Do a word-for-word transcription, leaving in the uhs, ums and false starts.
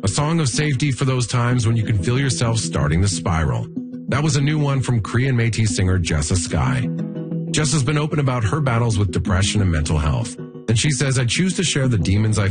A song of safety for those times when you can feel yourself starting to spiral. That was a new one from Cree and Métis singer Jessa Sky. Jessa's been open about her battles with depression and mental health. And she says, I choose to share the demons I